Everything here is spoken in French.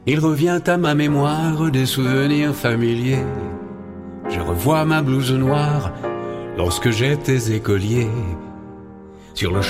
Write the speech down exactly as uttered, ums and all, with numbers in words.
Il revient à ma mémoire des souvenirs familiers. Je revois ma blouse noire lorsque j'étais écolier. Sur le